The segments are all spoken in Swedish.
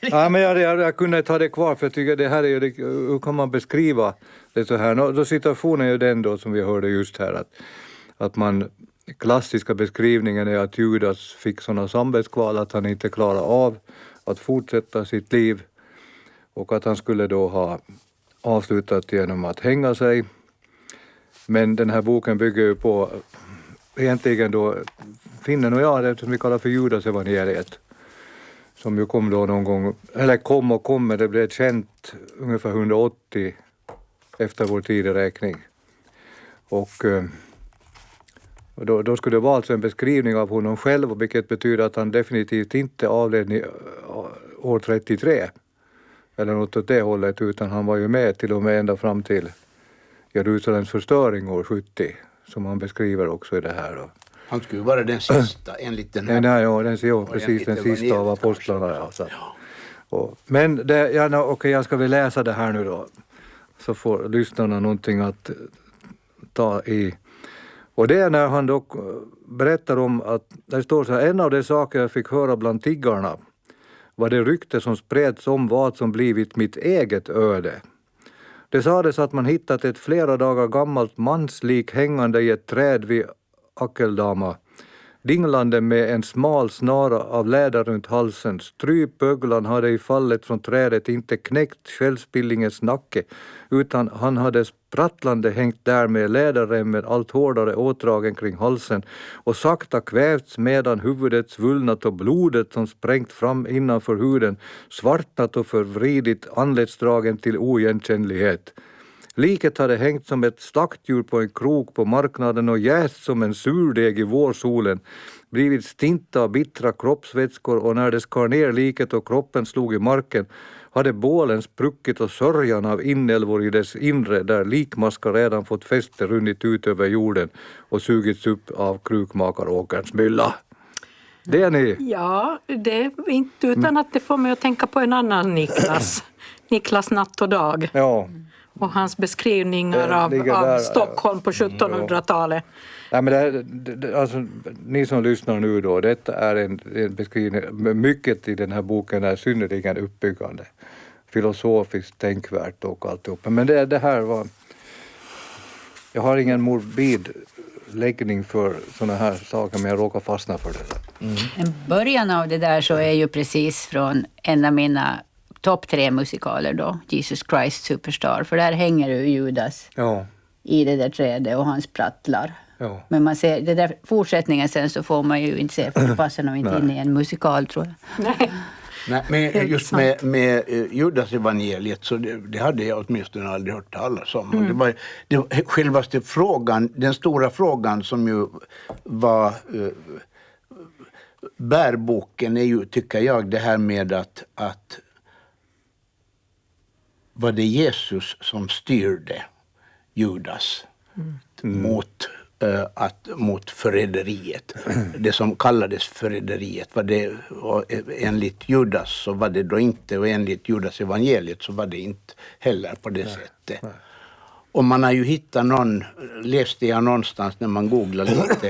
Ja, men jag kunde ta det kvar för jag tycker det här är hur kan man beskriva det så här. Då situationen är ju den då som vi hörde just här att man klassiska beskrivningen är att Judas fick sådana samvetskval att han inte klarade av att fortsätta sitt liv och att han skulle då ha avslutat genom att hänga sig. Men den här boken bygger ju på egentligen då finnen och jag, det som vi kallar för Judas evangeliet. Som ju kom då någon gång, eller kom, men det blev känt ungefär 180 efter vår tideräkning. Och då skulle det vara alltså en beskrivning av honom själv, vilket betyder att han definitivt inte avled år 33 eller något åt det hållet, utan han var ju med till och med ända fram till Jerusalems förstöring år 70, som han beskriver också i det här då. Han skulle vara den sista enligt den här. Precis den sista av apostlarna. Ja, så. Ja. Men jag ska väl läsa det här nu då, så får lyssnarna någonting att ta i. Och det är när han då berättar om att, det står så här, en av de saker jag fick höra bland tiggarna var det rykte som spreds om vad som blivit mitt eget öde. Det sades att man hittat ett flera dagar gammalt manslik hängande i ett träd vid Akeldama, dinglande med en smal snara av läder runt halsen. Strypöglan hade i fallet från trädet inte knäckt skällspillingens nacke, utan han hade sprattlande hängt där med läderremmen allt hårdare åtdragen kring halsen och sakta kvävts medan huvudet svullnat och blodet som sprängt fram innanför huden svartnat och förvridit anletsdragen till oigenkännlighet. Liket hade hängt som ett slaktdjur på en krok på marknaden och jäst som en surdeg i vårsolen, blivit stinta av bittra kroppsvätskor, och när det skar ner liket och kroppen slog i marken hade bålen spruckit och sörjan av inälvor i dess inre där likmaskar redan fått fäste runnit ut över jorden och sugits upp av krukmakaråkerns mylla. Det är ni. Ja, det är inte utan att det får mig att tänka på en annan Niklas. Niklas Natt och dag. Ja. Och hans beskrivningar av Stockholm på 1700-talet. Ja, men alltså, ni som lyssnar nu då, detta är en beskrivning, mycket i den här boken är synnerligen uppbyggande, filosofiskt tänkvärt och alltihopa. Men det här var, jag har ingen morbid läggning för såna här saker, men jag råkar fastna för det. En början av det där så är ju precis från en av mina topp 3 musikaler då, Jesus Christ Superstar, för där hänger ju Judas i det där trädet och han sprattlar. Ja. Men man ser, det där fortsättningen sen så får man ju inte se, för det passar nog inte in i en musikal, tror jag. Nej, men just med Judas evangeliet så det hade jag åtminstone aldrig hört talas om. Det var självaste frågan, den stora frågan som ju var bärboken är ju, tycker jag, det här med att var det Jesus som styrde Judas mot förräderiet. Det som kallades förräderiet, var det enligt Judas så var det då inte, och enligt Judas evangeliet så var det inte heller på det sättet. Nej. Och man har ju hittat läste jag någonstans när man googlar lite,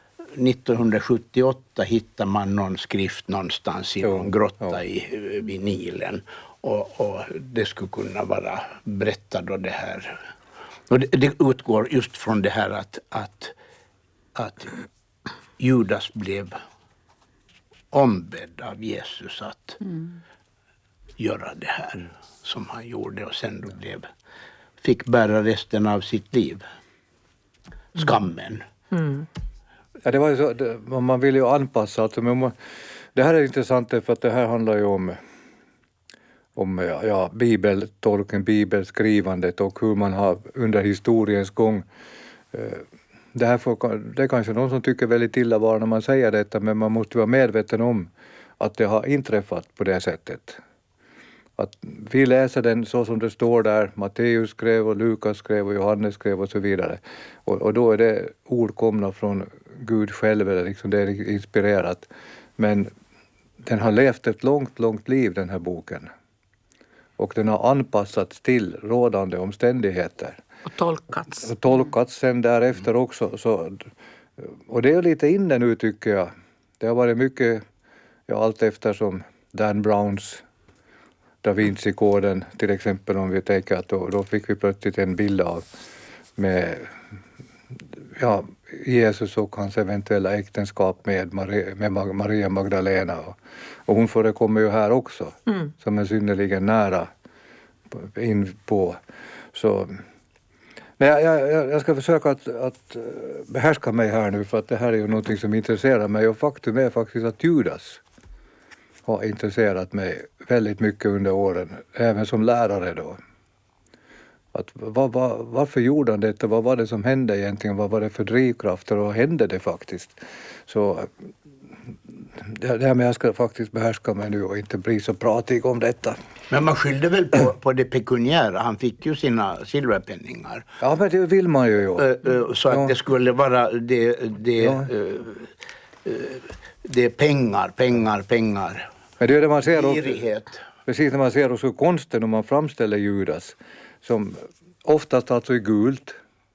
1978 hittar man någon skrift någonstans i någon grotta vid Nilen. Och det skulle kunna vara berättat då det här. Och det utgår just från det här att Judas blev ombedd av Jesus att göra det här som han gjorde, och sen då fick bära resten av sitt liv. Skammen. Ja, det var ju så, man vill ju anpassa alltså, men det här är intressant för att det här handlar ju om bibeltolken, bibelskrivandet och hur man har under historiens gång. Det är kanske någon som tycker väldigt illa bara när man säger detta, men man måste vara medveten om att det har inträffat på det sättet. Att vi läser den så som det står där, Matteus skrev och Lukas skrev och Johannes skrev och så vidare. Och då är det ord komna från Gud själv, eller liksom det är inspirerat. Men den har levt ett långt liv, den här boken. Och den har anpassats till rådande omständigheter. Och tolkats. Och tolkats sen därefter också. Och det är lite inne nu, tycker jag. Det har varit mycket, allt eftersom Dan Browns Da Vinci-koden till exempel, om vi tänker att då fick vi plötsligt en bild av med Jesus och hans eventuella äktenskap med Maria Magdalena. Och hon förekommer ju här också som är synnerligen nära in på. Så jag ska försöka att behärska mig här nu, för att det här är ju någonting som intresserar mig, och faktum är faktiskt att Judas har intresserat mig väldigt mycket under åren, även som lärare då. Att varför gjorde han detta? Vad var det som hände egentligen? Vad var det för drivkrafter? Och hände det faktiskt? Så det här med jag ska faktiskt behärska mig nu och inte bli så pratig om detta. Men man skyllde väl på det pekuniära. Han fick ju sina silverpenningar. Ja, men det vill man ju. Så att det skulle vara det är pengar. Men det är det man ser också. Girighet. Precis, när man ser också konsten om man framställer Judas, som oftast alltså i gult.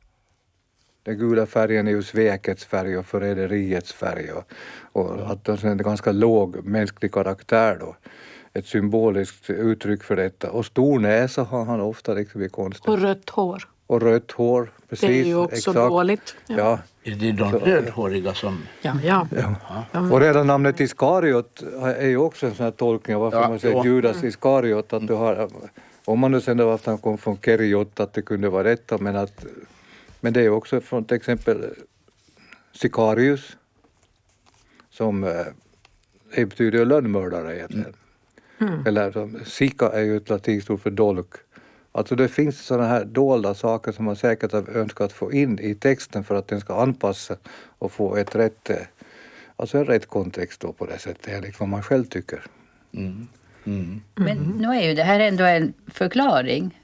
Den gula färgen är ju svekets färg och förräderiets färg, och att det är en ganska låg mänsklig karaktär då. Ett symboliskt uttryck för detta. Och stor näsa har han ofta liksom i konsten. Och rött hår. Och rött hår, precis. Det är ju också exakt. Dåligt. Ja. Är det de rödhåriga som... Ja. Och redan namnet Iskariot är ju också en sån här tolkning av varför man säger Judas Iskariot. Att du har, om man nu sen då att han kom från Keriot, att det kunde vara detta, men det är också från till exempel Sicarius, som betyder lönnmördare egentligen. Eller Sika är ju ett latinskt ord för dolk. Alltså det finns sådana här dolda saker som man säkert har önskat få in i texten för att den ska anpassa och få ett en rätt kontext då på det sättet, enligt vad man själv tycker. Men nu är ju det här ändå en förklaring.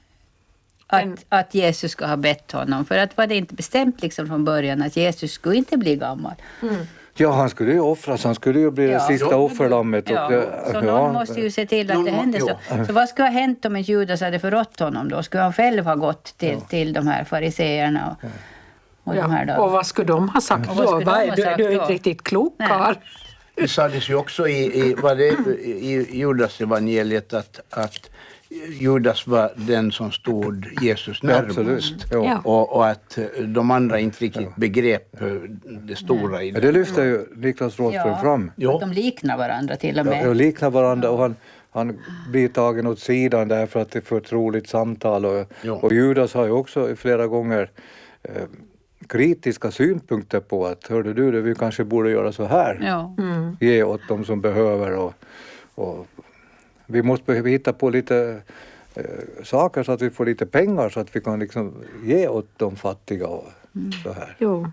Att Jesus ska ha bett honom. För att var det inte bestämt liksom från början att Jesus skulle inte bli gammal. Ja, han skulle ju offras. Han skulle ju bli det sista offerlammet. Så någon måste ju se till att det hände så. Så vad skulle ha hänt om en Judas hade förrått honom då? Skulle han själv ha gått till de här fariseerna och de här då? Och vad skulle de ha sagt då? Du är inte riktigt klok, Karl. Det sades ju också i Judas evangeliet att Judas var den som stod Jesus närmast. Och att de andra inte riktigt begrep det stora i det. Det lyfter ju Niklas Rådström fram. Att de liknar varandra till och med. Ja, liknar varandra, och han blir tagen åt sidan därför att det är för ett roligt samtal. Och Judas har ju också flera gånger kritiska synpunkter på att hörde du, vi kanske borde göra så här. Ge åt dem som behöver, och vi måste hitta på lite saker så att vi får lite pengar så att vi kan liksom ge åt de fattiga och så här. Jo.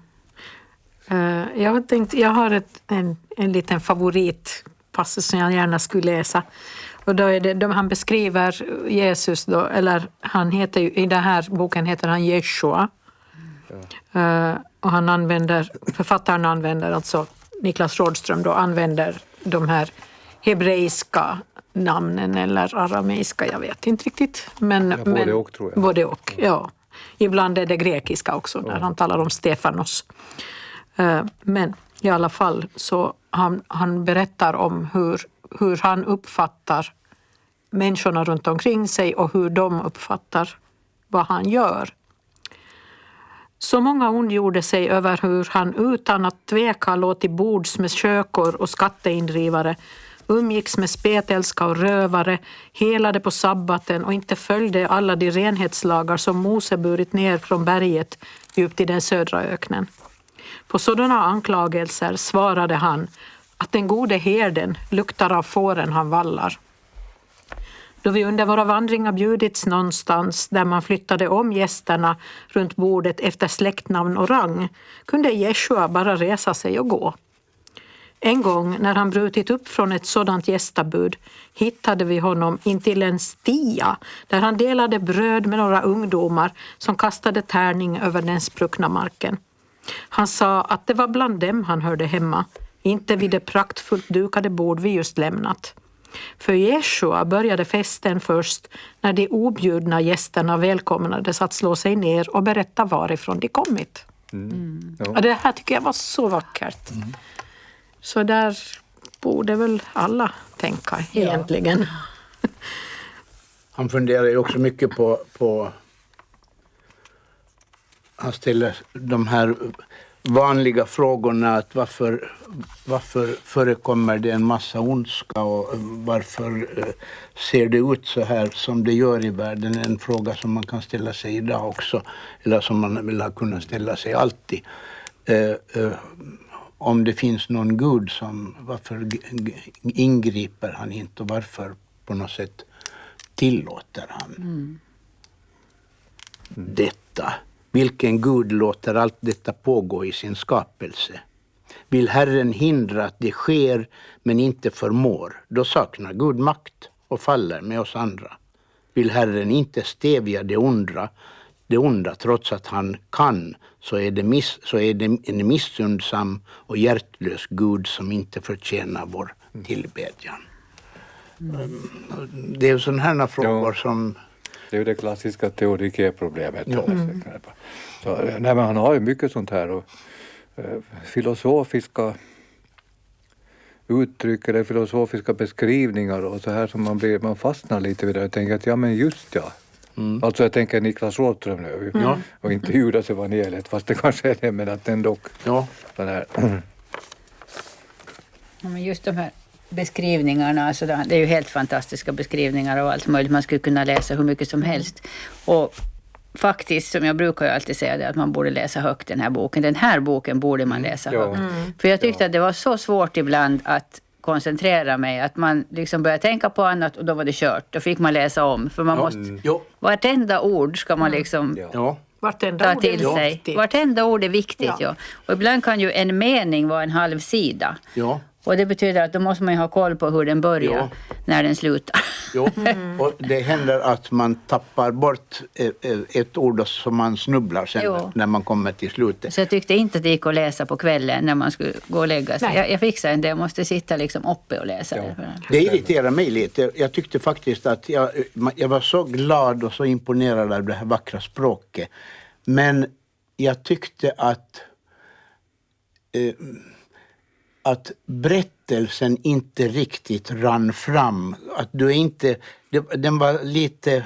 Jag har en liten favoritpassus som jag gärna skulle läsa. Och då är det, han beskriver Jesus då, eller han heter ju, i den här boken heter han Jeshua. Och författaren använder, alltså Niklas Rådström då, använder de här hebreiska namnen eller arameiska, jag vet inte riktigt. Men både och, tror jag. Både och, ja. Ibland är det grekiska också när han talar om Stefanos. Men i alla fall så han berättar om hur han uppfattar människorna runt omkring sig och hur de uppfattar vad han gör. Så många ondgjorde sig över hur han utan att tveka låg till bords med kökor och skatteindrivare, umgicks med spetälska och rövare, helade på sabbaten och inte följde alla de renhetslagar som Mose burit ner från berget djupt i den södra öknen. På sådana anklagelser svarade han att den gode herden luktar av fåren han vallar. Då vi under våra vandringar bjudits någonstans där man flyttade om gästerna runt bordet efter släktnamn och rang, kunde Jeshua bara resa sig och gå. En gång när han brutit upp från ett sådant gästabud hittade vi honom intill en stia där han delade bröd med några ungdomar som kastade tärning över den spruckna marken. Han sa att det var bland dem han hörde hemma, inte vid det praktfullt dukade bord vi just lämnat. För Jeshua började festen först när de objudna gästerna välkomnades att slå sig ner och berätta varifrån de kommit. Och det här tycker jag var så vackert. Så där borde väl alla tänka egentligen. Han funderar ju också mycket på han ställer de här vanliga frågorna att varför förekommer det en massa ondska och varför ser det ut så här som det gör i världen? En fråga som man kan ställa sig idag också, eller som man vill ha kunnat ställa sig alltid. Om det finns någon Gud, varför ingriper han inte och varför på något sätt tillåter han detta? Vilken Gud låter allt detta pågå i sin skapelse? Vill Herren hindra att det sker men inte förmår, då saknar Gud makt och faller med oss andra. Vill Herren inte stävja det onda trots att han kan, så är det en missundsam och hjärtlös Gud som inte förtjänar vår tillbedjan. Det är sådana här frågor som... Det är ju det klassiska teorikerproblemet. Ja. Så, nej, men han har ju mycket sånt här och filosofiska uttryck eller filosofiska beskrivningar och så här som man fastnar lite vid det och tänker att ja men just ja. Alltså jag tänker Niklas Rådström nu och inte Judas evangeliet, fast det kanske är det, men att ändå den här. Ja, men just de här beskrivningarna, alltså det är ju helt fantastiska beskrivningar av allt möjligt. Man skulle kunna läsa hur mycket som helst. Och faktiskt, som jag brukar ju alltid säga, det att man borde läsa högt den här boken. Den här boken borde man läsa högt. För jag tyckte att det var så svårt ibland att koncentrera mig, att man liksom började tänka på annat och då var det kört. Då fick man läsa om, för man måste... Vartenda ord ska man liksom... Vartenda ta till sig. Viktigt. Vartenda ord är viktigt, Och ibland kan ju en mening vara en halv sida. Ja. Och det betyder att då måste man ju ha koll på hur den börjar när den slutar. Och det händer att man tappar bort ett ord som man snubblar sen när man kommer till slutet. Så jag tyckte inte att det gick att läsa på kvällen när man skulle gå och lägga sig. Jag fixade inte, jag måste sitta liksom uppe och läsa det. Det irriterar mig lite. Jag tyckte faktiskt att jag var så glad och så imponerad av det här vackra språket. Men jag tyckte att berättelsen inte riktigt rann fram. Att du inte... Den var lite...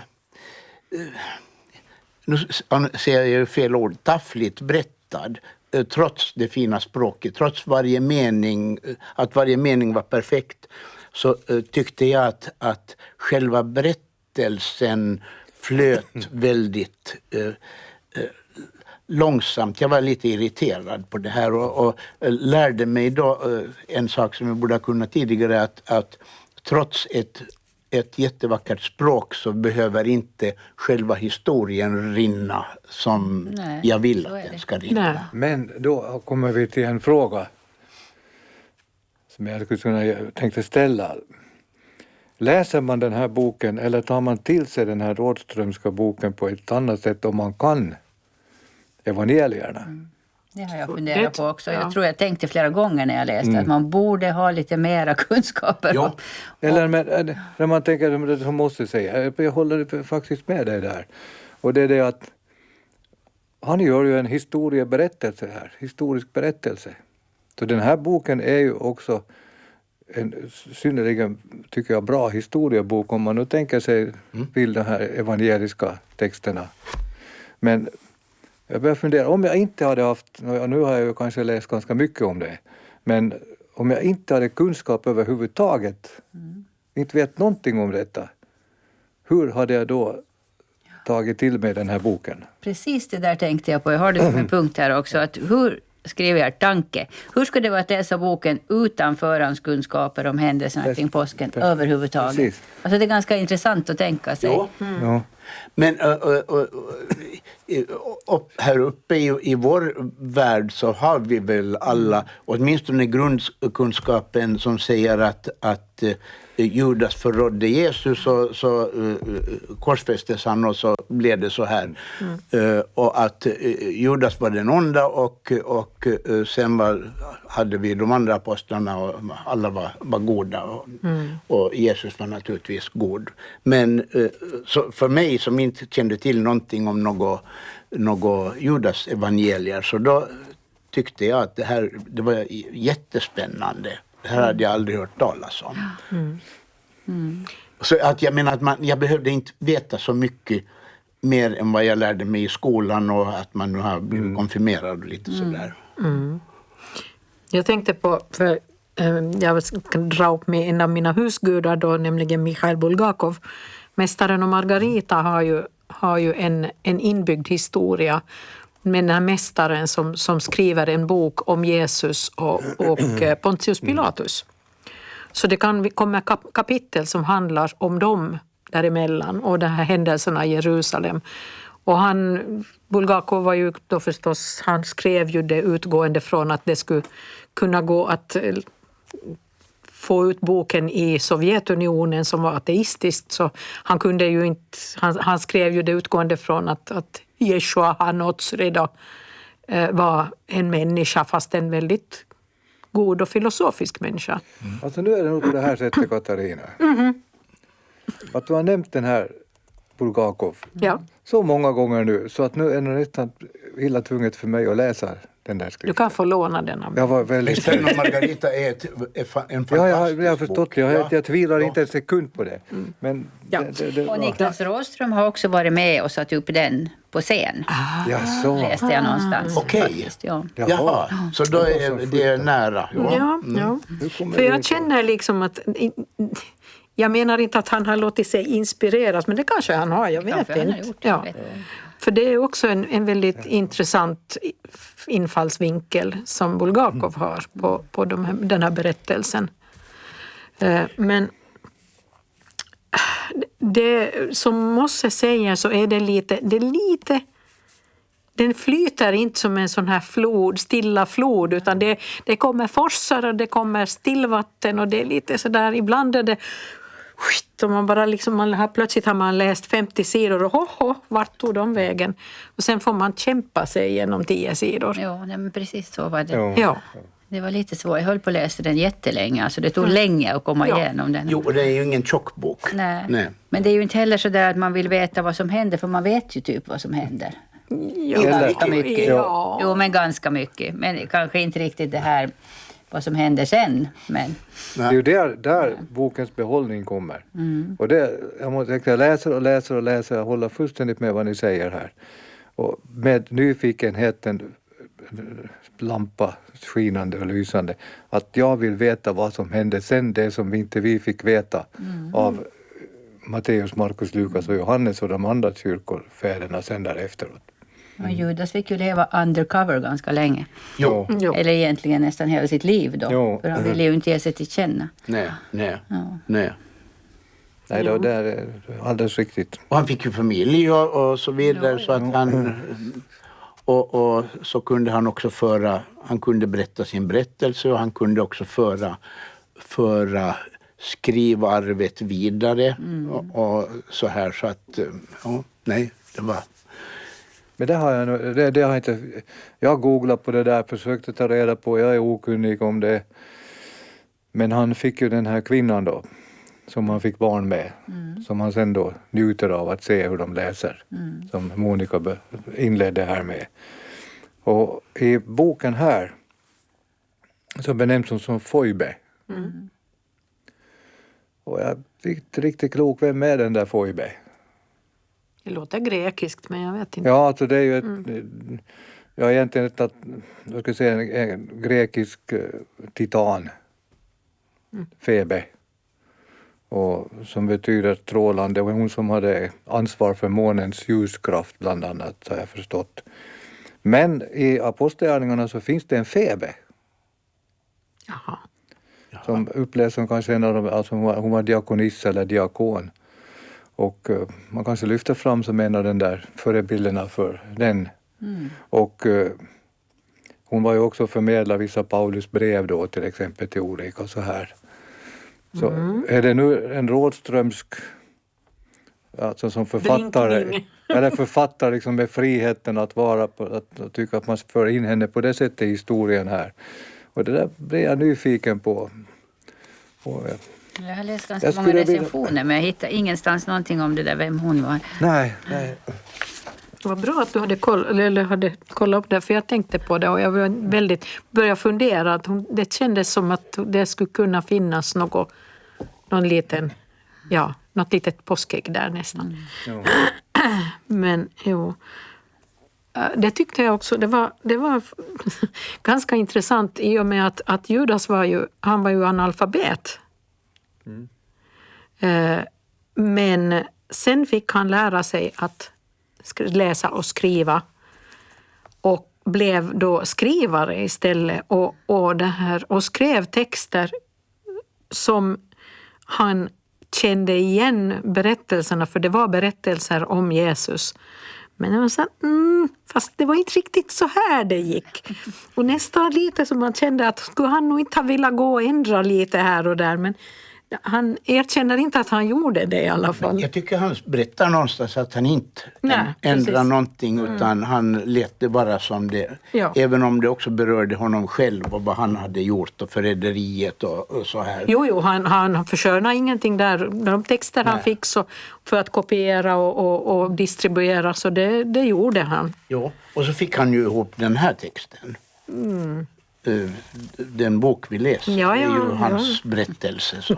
Nu säger jag ju fel ord. Taffligt berättad. Trots det fina språket. Trots varje mening. Att varje mening var perfekt. Så tyckte jag att själva berättelsen flöt väldigt... långsamt. Jag var lite irriterad på det här och lärde mig då en sak som jag borde ha kunnat tidigare, att trots ett jättevackert språk så behöver inte själva historien rinna som jag vill att den ska rinna. Men då kommer vi till en fråga som jag tänkte ställa. Läser man den här boken eller tar man till sig den här Rådströmska boken på ett annat sätt om man kan evangelierna? Det har jag funderat på också. Jag tror jag tänkte flera gånger när jag läste att man borde ha lite mera kunskaper. Ja. Eller när man tänker det som måste säga. Jag håller faktiskt med dig där. Och det är det att han gör ju en historieberättelse här. Historisk berättelse. Så den här boken är ju också en synnerligen, tycker jag, bra historiebok om man nu tänker sig till de här evangeliska texterna. Men jag börjar fundera, om jag inte hade haft, nu har jag ju kanske läst ganska mycket om det, men om jag inte hade kunskap överhuvudtaget, inte vet någonting om detta, hur hade jag då tagit till mig den här boken? Precis det där tänkte jag på, jag har det som en punkt här också, att hur skriver jag tanke? Hur skulle det vara att läsa boken utan förhandskunskaper om händelserna kring påsken överhuvudtaget? Precis. Alltså det är ganska intressant att tänka sig. Ja. Men här uppe i vår värld så har vi väl alla, åtminstone grundkunskapen som säger att Judas förrådde Jesus och så korsfästes han och så blev det så här. Och att Judas var den onda och sen hade vi de andra apostlarna och alla var goda och Jesus var naturligtvis god. Men så för mig som inte kände till någonting om något Judas evangelier, så då tyckte jag att det var jättespännande. Det här hade jag aldrig hört talas om. Så att jag menar att jag behövde inte veta så mycket mer än vad jag lärde mig i skolan och att man nu har blivit konfirmerad och lite sådär. Jag tänkte på, för jag ska dra upp med en av mina husgudar då, nämligen Mikhail Bulgakov. Mästaren och Margarita har ju en inbyggd historia med den här mästaren som skriver en bok om Jesus och Pontius Pilatus. Så det kan komma kapitel som handlar om dem däremellan och de här händelserna i Jerusalem. Och Bulgakov var ju då förstås, han skrev ju det utgående från att det skulle kunna gå att få ut boken i Sovjetunionen som var ateistiskt, så han kunde ju inte, han skrev ju det utgående från att Yeshua HaNotzri då var en människa, fast en väldigt god och filosofisk människa. Alltså nu är det nog på det här sättet, Katarina. Att du har nämnt den här Bulgakov så många gånger nu, så att nu är det nästan illa tvunget för mig att läsa den där skriften. Du kan få låna den av mig. Jag var väldigt... Mästaren och Margarita är en fantastisk jag har förstått det. Jag tvivlar inte en sekund på det. Men och Niklas Råström har också varit med och satt upp den på scen. Läste jag någonstans. Okej. Jaha, så då är det nära. Ja. För jag känner liksom att... Jag menar inte att han har låtit sig inspireras, men det kanske han har, jag vet inte. För det är också en väldigt intressant infallsvinkel som Bulgakov har på den här berättelsen. Men det som måste säga så är det lite den flyter inte som en sån här stilla flod, utan det kommer forsar och det kommer stillvatten och det är lite sådär, ibland är det och man bara liksom, plötsligt har man läst 50 sidor och vart tog de vägen? Och sen får man kämpa sig igenom 10 sidor. Ja, men precis så var det. Ja. Det var lite svårt. Jag höll på att läsa den jättelänge. Alltså det tog länge att komma igenom den. Jo, och det är ju ingen tjock bok. Nej. Men det är ju inte heller så där att man vill veta vad som händer, för man vet ju typ vad som händer. Ganska mycket. Ja. Jo, men ganska mycket. Men kanske inte riktigt det här vad som händer sen. Men... Det är ju där bokens behållning kommer. Och jag läser, jag håller fullständigt med vad ni säger här. Och med nyfikenheten, lampa skinande och lysande, att jag vill veta vad som hände sen, det som vi fick veta av Matteus, Markus, Lukas och Johannes och de andra kyrkofäderna sen där efteråt. Och Judas fick ju leva undercover ganska länge. Jo. Eller egentligen nästan hela sitt liv då. Jo. För han ville ju inte ge sig till känna. Nej. Nej, det är alldeles riktigt. Och han fick ju familj och så vidare, så att han... Och så kunde han också han kunde berätta sin berättelse, och han kunde också föra skrivarvet vidare och så här, så att det var... Men det har inte... Jag googlade på det där, försökte ta reda på, jag är okunnig om det. Men han fick ju den här kvinnan då, som han fick barn med, som han sen då njuter av att se hur de läser, som Monica inledde här med. Och i boken här så benämns hon som Foibe. Och jag fick inte riktigt klok, vem är den där Foibe? Det låter grekiskt, men jag vet inte. Ja, alltså det är ju egentligen en grekisk titan. Febe. Och som betyder strålande, och hon som hade ansvar för månens ljuskraft bland annat, har jag förstått. Men i apostelgärningarna så finns det en Febe. Jaha. Som upplevs som kanske en av dem, alltså hon var diakonissa eller diakon. Och man kanske lyfter fram som en av den där förebilderna för den. Och hon var ju också förmedlad vissa Paulus brev då, till exempel till olika så här. Så är det nu en Rådströmsk, alltså som författare, eller författare liksom med friheten att vara på, att tycka att man för in henne på det sättet i historien här. Och det där blev jag nyfiken på. Jag har läst ganska många recensioner, men jag hittar ingenstans någonting om det där, vem hon var. Nej. Det var bra att du hade kollat upp det, för jag tänkte på det och jag började fundera att det kändes som att det skulle kunna finnas någon liten något litet påskägg där nästan. Men jo, det tyckte jag också, det var ganska intressant i och med att Judas var ju analfabet. Men sen fick han lära sig att läsa och skriva och blev då skrivare istället och skrev texter som han kände igen berättelserna, för det var berättelser om Jesus. Men det var så, fast det var inte riktigt så här det gick. Och nästan lite som man kände att skulle han nog inte ha velat gå och ändra lite här och där, men han erkänner inte att han gjorde det i alla fall. Jag tycker han berättar någonstans att han inte ändrar någonting, utan han lät det bara som det. Ja. Även om det också berörde honom själv och vad han hade gjort och förräderiet och så här. Jo, han förskönar ingenting där. De texter han fick så för att kopiera och distribuera, så det gjorde han. Ja, och så fick han ju ihop den här texten. Den bok vi läser är ju hans berättelse som...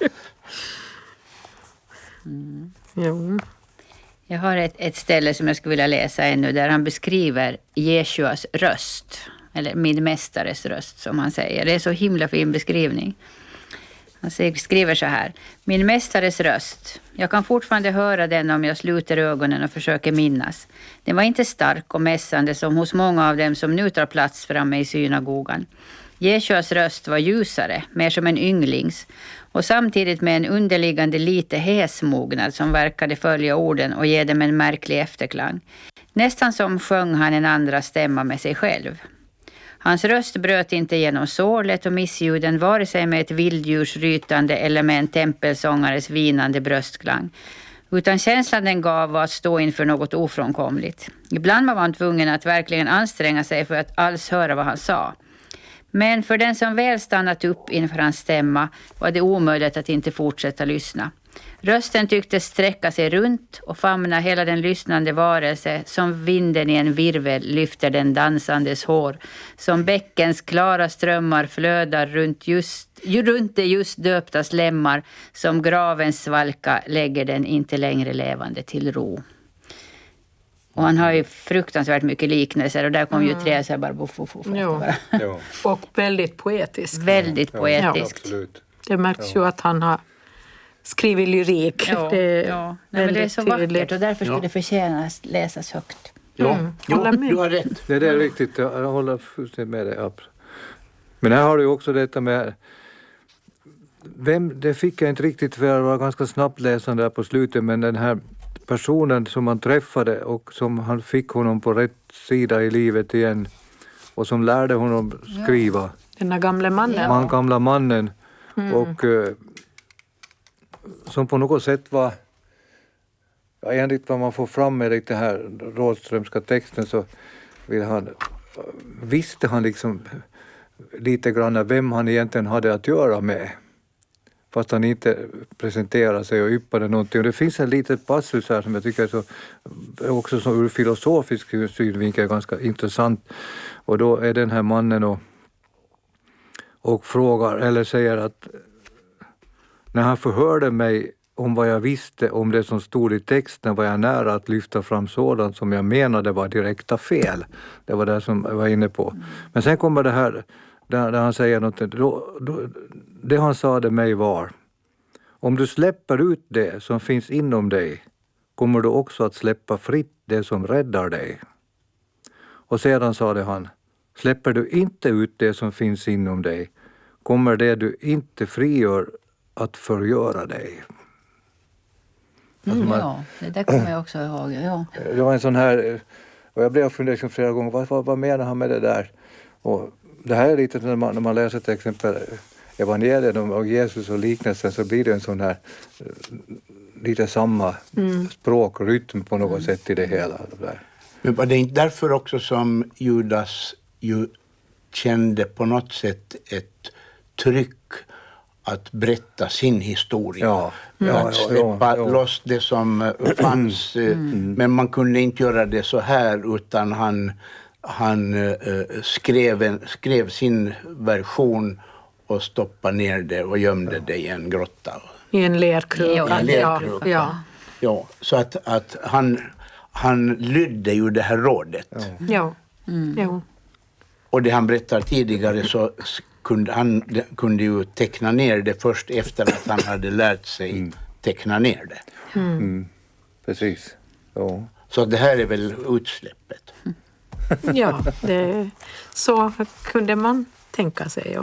Jag har ett ställe som jag skulle vilja läsa ännu, där han beskriver Jeshuas röst, eller min mästares röst som han säger. Det är så himla fin beskrivning. Han skriver så här: min mästares röst. Jag kan fortfarande höra den om jag sluter ögonen och försöker minnas. Den var inte stark och mässande som hos många av dem som nu tar plats framme i synagogan. Jeshuas röst var ljusare, mer som en ynglings, och samtidigt med en underliggande lite häsmognad som verkade följa orden och ge dem en märklig efterklang. Nästan som sjöng han en andra stämma med sig själv. Hans röst bröt inte genom sorlet och missljuden, vare sig med ett vilddjurs rytande eller med en tempelsångares vinande bröstklang. Utan känslan den gav var att stå inför något ofrånkomligt. Ibland var man tvungen att verkligen anstränga sig för att alls höra vad han sa. Men för den som väl stannat upp inför hans stämma var det omöjligt att inte fortsätta lyssna. Rösten tycktes sträcka sig runt och famna hela den lyssnande varelse, som vinden i en virvel lyfter den dansandes hår, som bäckens klara strömmar flödar runt det just döptas lemmar, som gravens svalka lägger den inte längre levande till ro. Och han har ju fruktansvärt mycket liknelser, och där kom ju tre så här bara Jo. Och väldigt poetiskt. Väldigt poetiskt. Ja, det märks ju att han har skrivit lyrik. Ja, det är så vackert, och därför skulle det förtjänas läsas högt. Ja, du har rätt. Det är riktigt, jag håller fullständigt med dig. Men här har du också detta med det fick jag inte riktigt, för jag var ganska snabbt läsande där på slutet, men den här personen som han träffade och som han fick honom på rätt sida i livet igen och som lärde honom skriva. Den där gamla mannen. Gamla mannen. Och som på något sätt var, enligt vad man får fram med det här Rådströmska texten, så visste han liksom lite grann vem han egentligen hade att göra med. Fast han inte presenterade sig och yppade någonting. Och det finns en liten passus här som jag tycker är också ur filosofisk synvinkel ganska intressant. Och då är den här mannen och frågar, eller säger att när han förhörde mig om vad jag visste om det som stod i texten, var jag nära att lyfta fram sådant som jag menade var direkta fel. Det var det som jag var inne på. Men sen kommer det här där han säger något. Det han sa till mig var: om du släpper ut det som finns inom dig, kommer du också att släppa fritt det som räddar dig. Och sedan sa han: släpper du inte ut det som finns inom dig, kommer det du inte frigör att förgöra dig. Ja, det där kommer jag också ihåg. Ja. Det var en sån här, och jag blev fundersam flera gånger, vad menar han med det där? Och det här är lite när man läser till exempel evangeliet om Jesus och liknelsen, så blir det en sån här lite samma språk och rytm på något sätt i det hela. Men var det inte därför också som Judas ju kände på något sätt ett tryck att berätta sin historia? Att släppa loss det som fanns. Men man kunde inte göra det så här, utan han skrev sin version och stoppade ner det och gömde det i en grotta. I en lerkruka. Ja, så att han lydde ju det här rådet. Ja. Och det han berättar tidigare så kunde ju teckna ner det först efter att han hade lärt sig teckna ner det. Precis. Ja. Så det här är väl utsläppet. Ja, så kunde man tänka sig.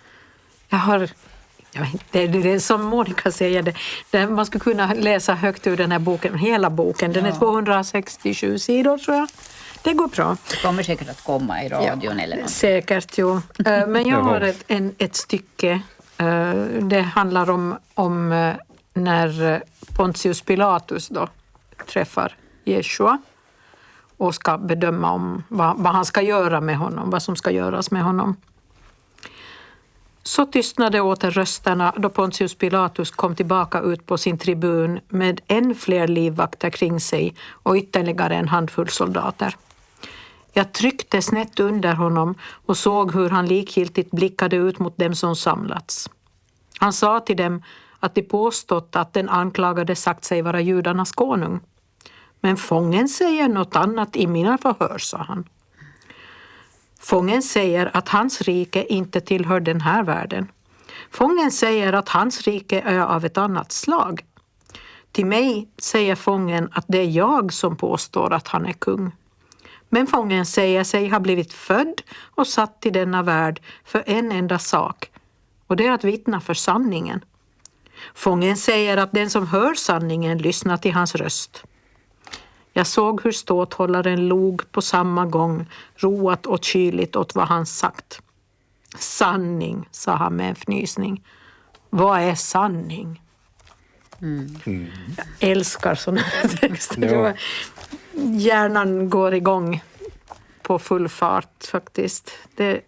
Det är som Monica säger, man skulle kunna läsa högt ur den här boken, hela boken. Den är 267 sidor tror jag. Det går bra. Det kommer säkert att komma i radion eller något. Säkert, jo. Men jag har ett stycke. Det handlar om när Pontius Pilatus då träffar Jeshua och ska bedöma om vad han ska göra med honom, vad som ska göras med honom. Så tystnade åter rösterna då Pontius Pilatus kom tillbaka ut på sin tribun med än fler livvakter kring sig och ytterligare en handfull soldater. Jag tryckte snett under honom och såg hur han likgiltigt blickade ut mot dem som samlats. Han sa till dem att de påstått att den anklagade sagt sig vara judarnas konung. Men fången säger något annat i mina förhör, sa han. Fången säger att hans rike inte tillhör den här världen. Fången säger att hans rike är av ett annat slag. Till mig säger fången att det är jag som påstår att han är kung. Men fången säger sig ha blivit född och satt i denna värld för en enda sak. Och det är att vittna för sanningen. Fången säger att den som hör sanningen lyssnar till hans röst. Jag såg hur ståthållaren log på samma gång, roat och kyligt åt vad han sagt. Sanning, sa han med en fnysning. Vad är sanning? Jag älskar sådana här texter. Ja. Hjärnan går igång på full fart faktiskt. Det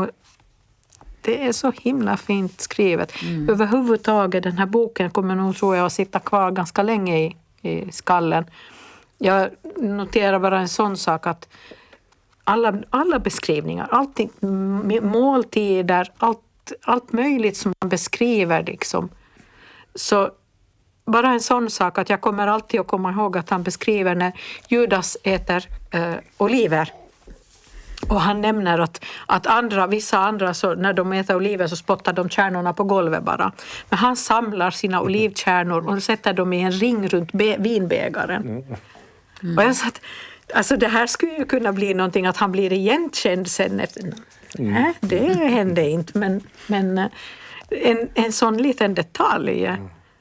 är så himla fint skrivet. Överhuvudtaget den här boken kommer nog, tror jag, att sitta kvar ganska länge i skallen. Jag noterar bara en sån sak att alla beskrivningar, allting, måltider, allt möjligt som man beskriver liksom. Så bara en sån sak att jag kommer alltid att komma ihåg att han beskriver när Judas äter oliver. Och han nämner att vissa andra så när de äter oliver så spottar de kärnorna på golvet bara. Men han samlar sina olivkärnor och sätter dem i en ring runt vinbägaren. Och jag sa att alltså det här skulle ju kunna bli någonting att han blir igenkänd sen efter. Nej, det hände inte, men en sån liten detalj.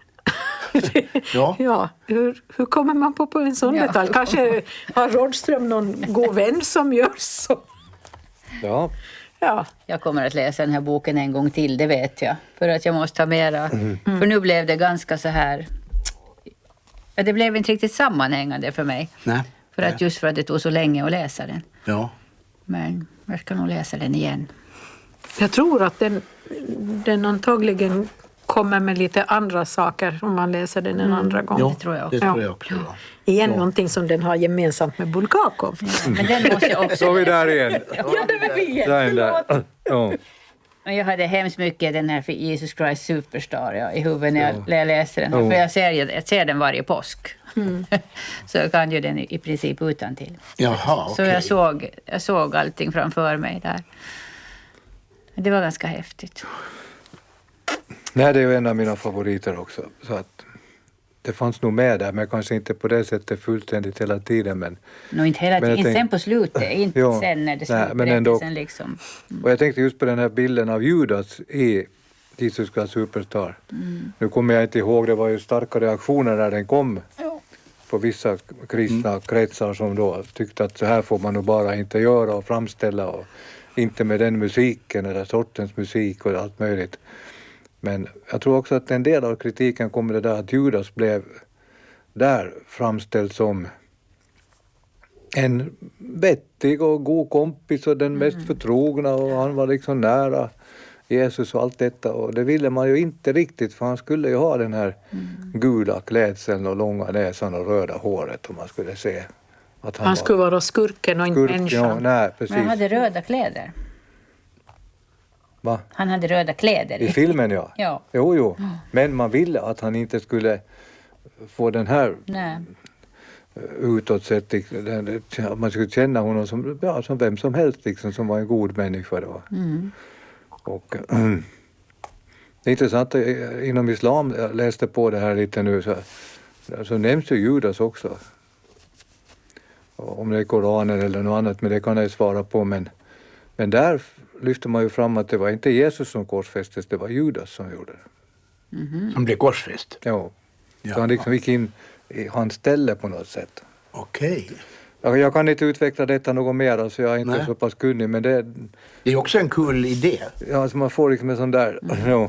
Ja, hur kommer man på en sån detalj? Kanske har Rådström någon god vän som gör så. Ja. Jag kommer att läsa den här boken en gång till, det vet jag. För att jag måste ha mera. För nu blev det ganska så här. Ja, det blev inte riktigt sammanhängande för mig. Nej. Just för att det tog så länge att läsa den. Ja. Men jag ska nog läsa den igen. Jag tror att den antagligen kommer med lite andra saker om man läser den en andra gång. Ja, det tror jag. Det tror jag också. Igen någonting som den har gemensamt med Bulgakov. Men den måste jag också. Så är vi där igen. Ja, det var vi igen. Men jag hade hemskt mycket den här för Jesus Christ Superstar i huvudet när jag läser den här. För jag ser den varje påsk. Så jag kan ju den i princip utantill. Jaha, okay. Så jag såg allting framför mig där. Det var ganska häftigt. Nej, det är ju en av mina favoriter också. Så att det fanns nog med där, men kanske inte på det sättet fullständigt hela tiden. Men inte hela tiden, sen på slutet, inte sen när det slutar. Liksom. Och jag tänkte just på den här bilden av Judas i Jesus Christ Superstar. Nu kommer jag inte ihåg, det var ju starka reaktioner när den kom. På vissa kristna kretsar som då tyckte att så här får man nog bara inte göra och framställa. Och inte med den musiken eller sortens musik och allt möjligt. Men jag tror också att en del av kritiken kommer det där att Judas blev där framställd som en vettig och god kompis och den mest förtrogna och han var liksom nära Jesus och allt detta och det ville man ju inte riktigt för han skulle ju ha den här gula klädseln och långa näsan och röda håret om man skulle se att han skulle vara skurken och inte människan. Ja, nej, precis. Men han hade röda kläder. Va? Han hade röda kläder. I filmen, ja. Ja. Jo. Men man ville att han inte skulle få den här utåt sett. Att man skulle känna honom som vem som helst liksom, som var en god människa då. Och det är intressant inom islam, jag läste på det här lite nu, så nämns ju Judas också. Om det är Koranen eller något annat, men det kan jag svara på. Men där lyfter man ju fram att det var inte Jesus som korsfästes, det var Judas som gjorde det. Som blev korsfäst? Ja. Så han liksom gick in i hans ställe på något sätt. Okej. Jag kan inte utveckla detta något mer, alltså jag är inte så pass kunnig, men det är också en kul idé. Ja, alltså man får liksom en sån där...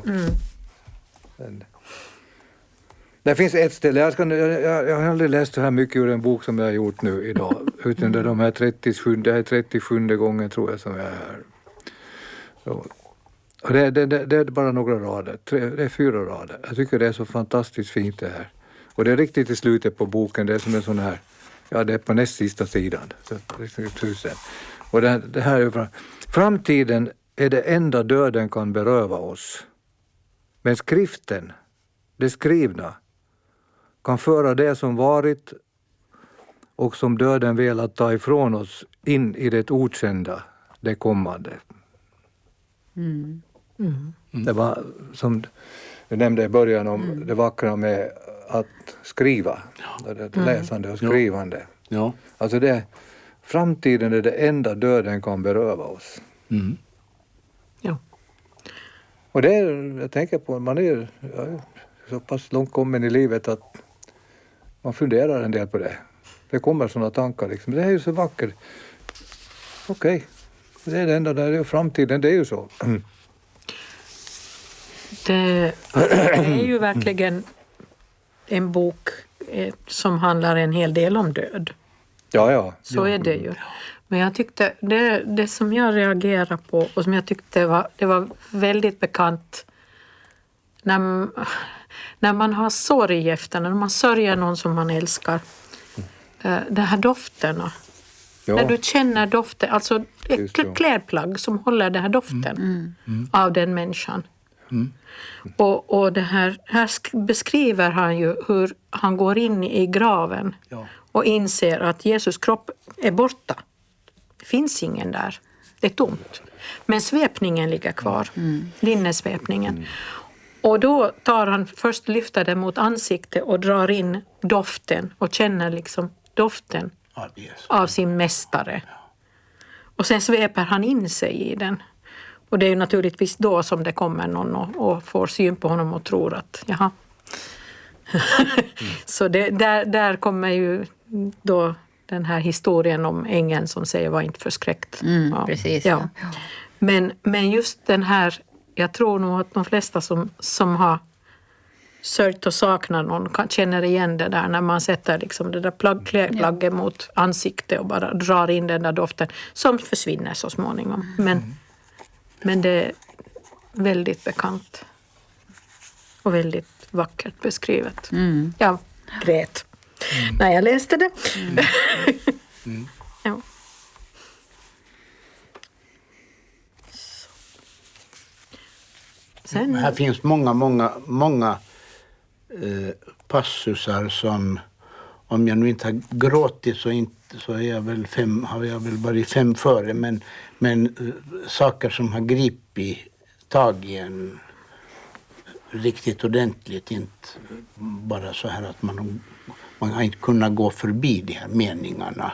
Det finns ett ställe, jag har aldrig läst så här mycket ur en bok som jag har gjort nu idag. Utan de här 37 gången tror jag som jag är här. Och det är bara några rader, det är 4 rader. Jag tycker det är så fantastiskt fint det här. Och det är riktigt i slutet på boken, det är som en sån här, det är på näst sista sidan. Så, 1000. Och det här är framtiden är det enda döden kan beröva oss. Men skriften, det skrivna, kan föra det som varit och som döden velat ta ifrån oss in i det okända, det kommande. Det var som du nämnde i början om det vackra med att skriva, det läsande och skrivande. Ja. Alltså framtiden är det enda döden kan beröva oss. Ja. Och det jag tänker på, man är så pass långt kommen i livet att man funderar en del på det. Det kommer sådana tankar liksom. Det är ju så vackert. Okej. Det är det enda där, det är framtiden, det är ju så. Det är ju verkligen en bok som handlar en hel del om död. Ja. Så är det ju. Men jag tyckte, det som jag reagerar på och som jag tyckte var väldigt bekant när man har sorg efter, när man sörjer någon som man älskar. De här dofterna. Ja. När du känner doften, alltså ett klädplagg som håller den här doften av den människan. Och det här beskriver han ju hur han går in i graven och inser att Jesus kropp är borta. Det finns ingen där. Det är tomt. Men svepningen ligger kvar. Linnesvepningen. Och då tar han först lyfter den mot ansiktet och drar in doften och känner liksom doften av sin mästare. Och sen sveper han in sig i den. Och det är ju naturligtvis då som det kommer någon och får syn på honom och tror att jaha. Så där kommer ju då den här historien om ängeln som säger var inte förskräckt. Precis. Ja. Men just den här, jag tror nog att de flesta som har sörjt och saknar någon känner igen det där när man sätter liksom det där plagget mot ansiktet och bara drar in den där doften som försvinner så småningom. Men det är väldigt bekant och väldigt vackert beskrivet. Jag grät när jag läste det. Ja. Sen, här finns många passusar som, om jag nu inte har gråtit så är jag väl har jag väl varit 5 före, men saker som har gripit tag i en riktigt ordentligt, inte bara så här att man har inte kunnat gå förbi de här meningarna.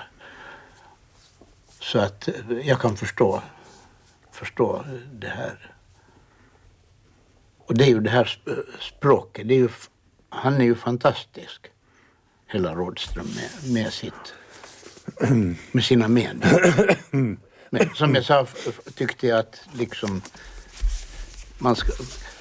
Så att jag kan förstå det här. Och det är ju det här språket, han är ju fantastisk, hela Rådström med sina meningar. Men som jag sa tyckte jag att liksom man ska,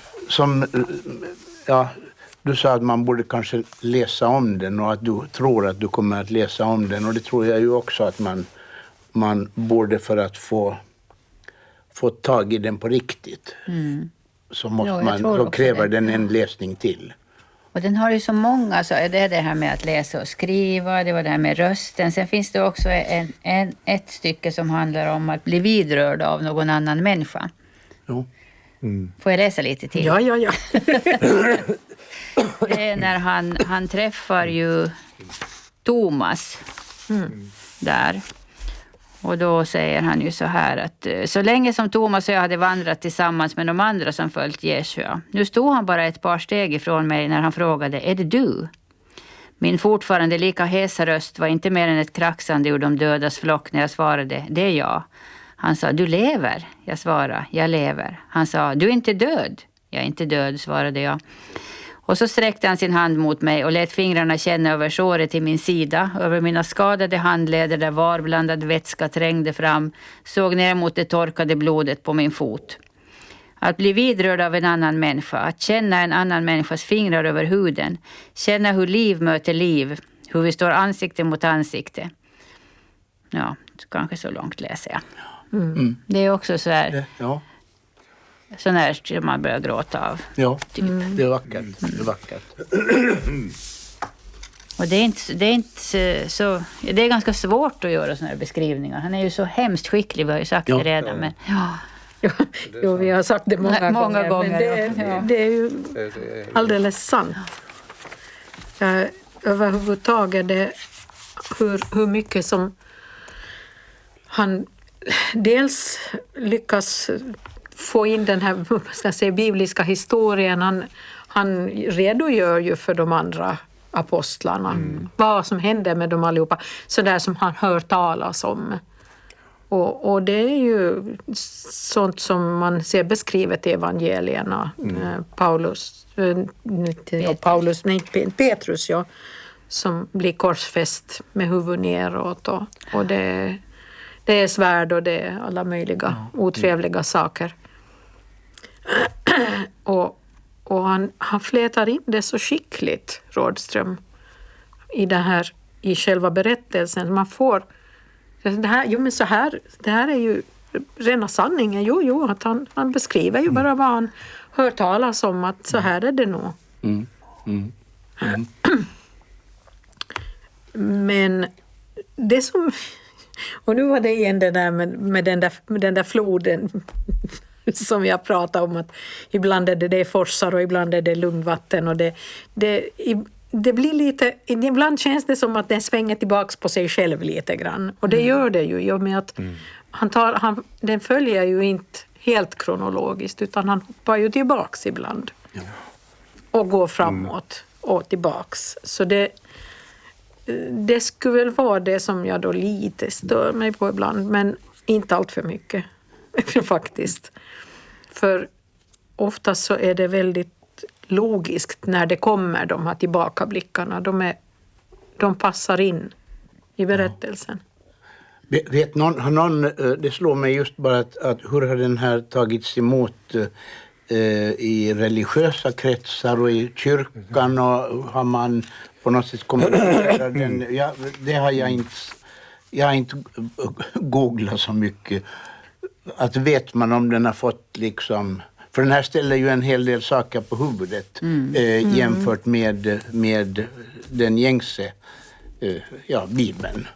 du sa att man borde kanske läsa om den och att du tror att du kommer att läsa om den, och det tror jag ju också att man borde, för att få tag i den på riktigt. Så måste då kräver den en läsning till. Och den har ju så många, så är det här med att läsa och skriva, det var det här med rösten. Sen finns det också ett stycke som handlar om att bli vidrörd av någon annan människa. Jo. Får jag läsa lite till? Ja. Det är när han träffar ju Thomas där. Och då säger han ju så här att så länge som Thomas och jag hade vandrat tillsammans med de andra som följt Jeshua. Nu stod han bara ett par steg ifrån mig när han frågade, är det du? Min fortfarande lika hesa röst var inte mer än ett kraxande ur de dödas flock när jag svarade, det är jag. Han sa, du lever? Jag svarade, jag lever. Han sa, du är inte död? Jag är inte död, svarade jag. Och så sträckte han sin hand mot mig och lät fingrarna känna över såret i min sida, över mina skadade handleder där varblandad vätska trängde fram, såg ner mot det torkade blodet på min fot. Att bli vidrörd av en annan människa, att känna en annan människas fingrar över huden, känna hur liv möter liv, hur vi står ansikte mot ansikte. Ja, kanske så långt läser jag. Det är också så här... Ja. Sån här som man börjar gråta av. Ja, typ. Det är vackert. Det är vackert. Och det är inte så... Det är ganska svårt att göra såna här beskrivningar. Han är ju så hemskt skicklig, vi har ju sagt det redan. Men, Jo, vi har sagt det många gånger. Men det är ju alldeles sant. Överhuvudtaget hur mycket som han dels lyckas få in den här bibliska historien. Han redogör ju för de andra apostlarna. Vad som hände med dem allihopa. Sådär som han hör talas om. Och det är ju sånt som man ser beskrivet i evangelierna. Petrus, ja, som blir korsfäst med huvud neråt. Och det är svärd och det är alla möjliga otrevliga saker. Och han flätar in det så skickligt, Rådström, i själva berättelsen. Man får det här är ju rena sanningen. Jo, att han beskriver ju bara vad han hör talas om, att så här är det nog. Men det som... Och nu var det igen det där med den där floden som jag pratade om, att ibland är det forsar och ibland är det lugnvatten, och det blir lite, ibland känns det som att den svänger tillbaks på sig själv lite grann, och det gör det ju i och med att den följer ju inte helt kronologiskt, utan han hoppar ju tillbaks ibland och går framåt och tillbaks, så det skulle väl vara det som jag då lite stör mig på ibland, men inte allt för mycket faktiskt. För oftast så är det väldigt logiskt när det kommer de här tillbakablickarna. De passar in i berättelsen. Vet någon, det slår mig just bara att hur har den här tagits emot i religiösa kretsar och i kyrkan, och har man på något sätt kommenterat den? Det har jag inte googlat så mycket. Att vet man om den har fått liksom... För den här ställer ju en hel del saker på huvudet jämfört med den gängse Bibeln.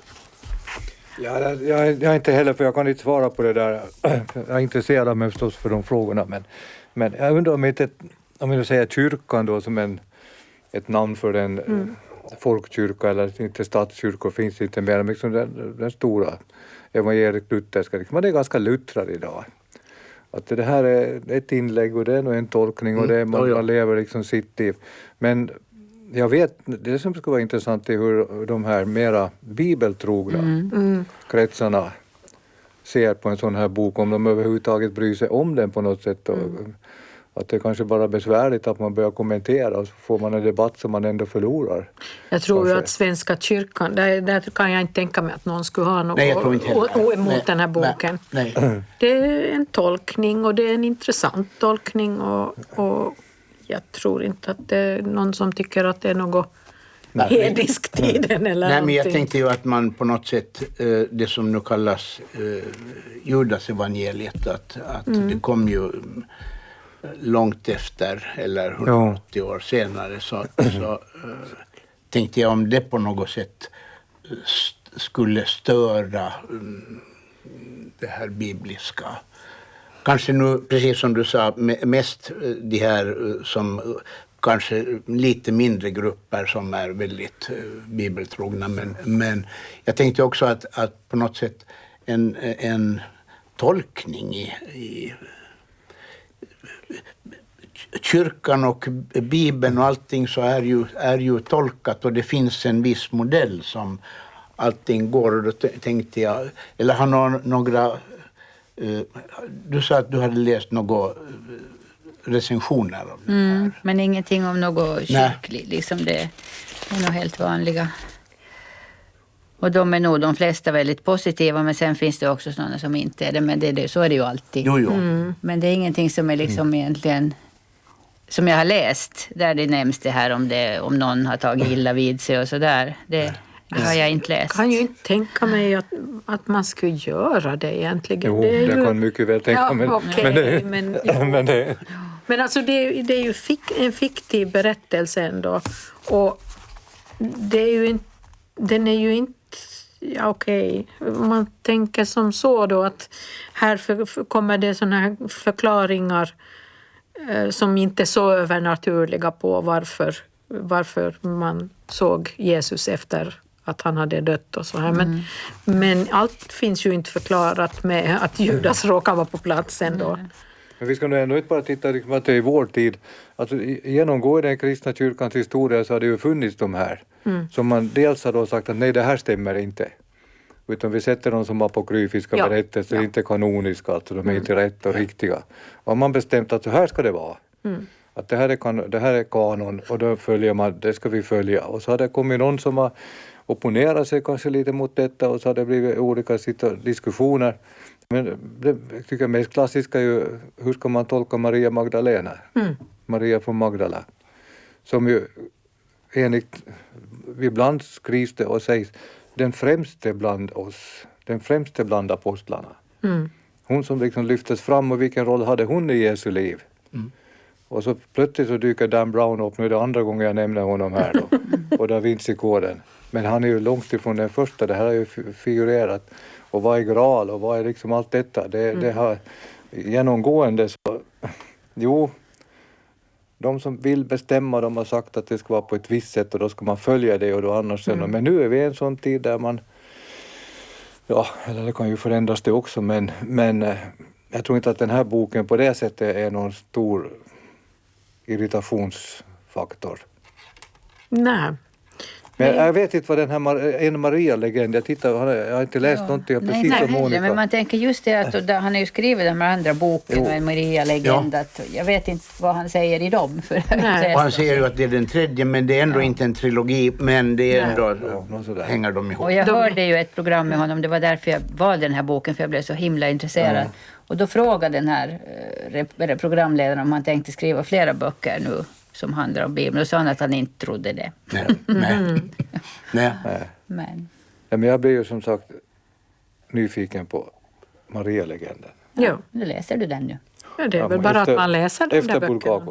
Ja, jag är inte heller, för jag kan inte svara på det där. Jag är intresserad mig förstås för de frågorna. Men jag undrar om jag säger kyrkan då som ett namn för en folkkyrka, eller inte statskyrkor finns inte mer, men liksom den stora evangelisk-lutherska. Men det är ganska luttrad idag. Att det här är ett inlägg och det är nog en tolkning och det är man lever liksom sitt liv. Men jag vet, det som skulle vara intressant är hur de här mera bibeltrogna kretsarna ser på en sån här bok, om de överhuvudtaget bryr sig om den på något sätt. Och att det kanske bara är besvärligt att man börjar kommentera, och så får man en debatt som man ändå förlorar. Jag tror ju att Svenska kyrkan, där kan jag inte tänka mig att någon skulle ha något emot den här boken. Nej. Det är en tolkning, och det är en intressant tolkning, och jag tror inte att det är någon som tycker att det är något hediskt i den eller Nej, någonting. men jag tänkte ju att man på något sätt, det som nu kallas Judas evangeliet, att det kom ju långt efter, eller 180 år senare, så tänkte jag om det på något sätt skulle störa det här bibliska. kanske nu, precis som du sa, mest de här som kanske lite mindre grupper som är väldigt bibeltrogna. Men jag tänkte också att på något sätt en tolkning i kyrkan och Bibeln och allting så är ju tolkat, och det finns en viss modell som allting går, och då tänkte jag, eller har några du sa att du hade läst några recensioner av det här. Men ingenting om något kyrkligt, liksom det är nog helt vanliga. Och de är nog de flesta väldigt positiva, men sen finns det också sådana som inte är det, men så är det ju alltid. Jo. Men det är ingenting som är liksom egentligen, som jag har läst, där det nämns det här om någon har tagit illa vid sig och sådär. Det har jag inte läst. Jag kan ju inte tänka mig att man skulle göra det egentligen. Jo, det kan mycket väl tänka mig. Men alltså det är ju en fiktiv berättelse ändå. Och det är ju inte, den är ju inte, man tänker som så då att här kommer det såna här förklaringar som inte är så övernaturliga på varför man såg Jesus efter att han hade dött och så här. Men allt finns ju inte förklarat med att Judas råkar vara på plats ändå. Men vi ska nog ändå inte bara titta liksom att det är i vår tid. Alltså, genomgå i den kristna kyrkans historia så har det ju funnits de här. Som man dels har då sagt att nej, det här stämmer inte. Utan vi sätter dem som apokryfiska berättelser, inte kanoniska, alltså de är inte rätt och riktiga. Och man bestämt att så här ska det vara. Att det här är kanon, och då följer man, det ska vi följa. Och så har det kommit någon som har opponerat sig kanske lite mot detta, och så har det blivit olika diskussioner. Men det tycker jag mest klassiska är ju, hur ska man tolka Maria Magdalena? Maria från Magdala. Som ju enligt, ibland skrivs det och sägs, den främste bland oss, den främste bland apostlarna. Hon som liksom lyftes fram, och vilken roll hade hon i Jesu liv? Och så plötsligt så dyker Dan Brown upp, nu är det andra gången jag nämner honom här då, och Da Vinci-koden. Men han är ju långt ifrån den första, det här har ju figurerat. Och vad är Graal och vad är liksom allt detta? Det har genomgående så, de som vill bestämma, de har sagt att det ska vara på ett visst sätt, och då ska man följa det, och då annars sen. Men nu är vi i en sån tid där man, eller det kan ju förändras det också, men jag tror inte att den här boken på det sättet är någon stor irritationsfaktor. Nej. Men jag vet inte vad den här en Maria-legend, jag har inte läst någonting precis som Monica. Men man tänker just det att han har ju skrivit den här andra boken och en Maria-legend. Jag vet inte vad han säger i dem. Och han säger ju att det är den tredje, men det är ändå inte en trilogi, men det är ändå, hänger de ihop. Och jag hörde ju ett program med honom, det var därför jag valde den här boken, för jag blev så himla intresserad. Och då frågade den här programledaren om han tänkte skriva flera böcker nu som handlar om Bibeln, och sa han att han inte trodde det. Nej. Men jag blir ju som sagt nyfiken på Maria-legenden. Ja. Nu läser du den nu. Ja, det är väl bara att man läser de där böckerna.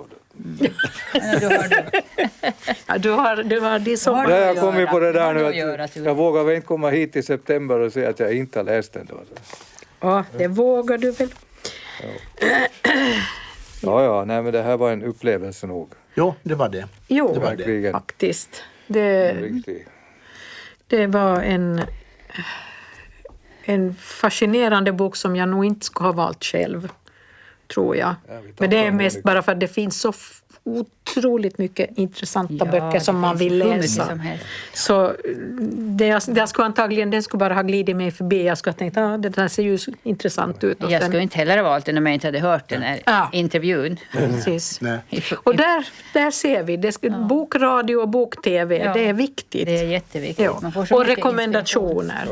Du har det som... Ja, jag kommer på det där nu att jag vågar väl inte komma hit i september och säga att jag inte har läst den då. Ja, det vågar du väl. Ja, nej, men det här var en upplevelse nog. Jo, det var det. Jo, det var det. Faktiskt. Det var en fascinerande bok som jag nog inte skulle ha valt själv, tror jag. Men det är mest bara för att det finns så otroligt mycket intressanta böcker som man vill läsa. Så det skulle antagligen, den skulle bara ha glidit mig förbi. Jag skulle ha tänkt, det där ser ju intressant ut. Jag skulle inte heller ha valt den om jag inte hade hört den här intervjun. Precis. Och där ser vi, bokradio och bok-tv, det är viktigt. Det är jätteviktigt. Och rekommendationer.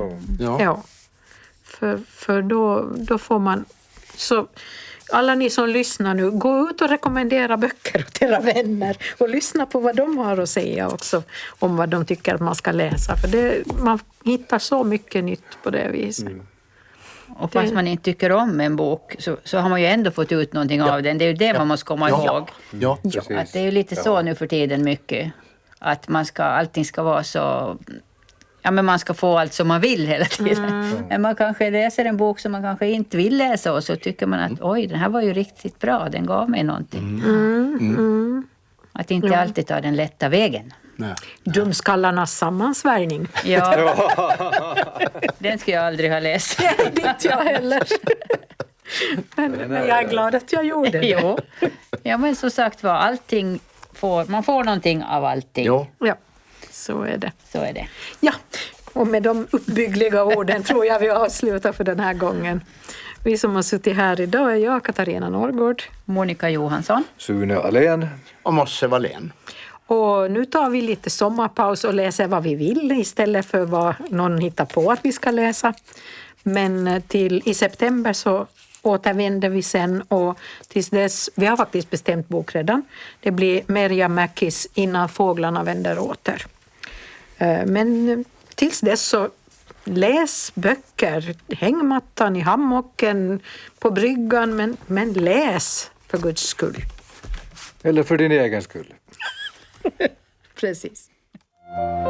För då får man... Så alla ni som lyssnar nu, gå ut och rekommendera böcker åt era vänner och lyssna på vad de har att säga också om vad de tycker att man ska läsa. För man hittar så mycket nytt på det viset. Och fast man inte tycker om en bok så har man ju ändå fått ut någonting av den. Det är ju det man måste komma ihåg. Att det är ju lite så nu för tiden mycket. Att allting ska vara så... Ja, men man ska få allt som man vill hela tiden. Men man kanske läser en bok som man kanske inte vill läsa och så tycker man att oj, den här var ju riktigt bra, den gav mig någonting. Att inte alltid ta den lätta vägen. Nej. Dumskallarnas sammansvärjning. Ja, den ska jag aldrig ha läst. Inte jag heller. Men jag är glad att jag gjorde det. Jo. Ja, men som sagt var, allting man får någonting av allting. Jo. Ja, så är det. Så är det. Ja, och med de uppbyggliga orden tror jag vi avslutar för den här gången. Vi som har suttit här idag är jag, Katarina Norrgård. Monica Johansson. Sune Alén. Och Mosse Wallén. Och nu tar vi lite sommarpaus och läser vad vi vill istället för vad någon hittar på att vi ska läsa. Men i september så återvänder vi sen och tills dess, vi har faktiskt bestämt bok redan. Det blir Merja Mäkis Innan fåglarna vänder åter. Men tills dess så läs böcker, hängmattan i hammocken, på bryggan, men läs för Guds skull. Eller för din egen skull. Precis.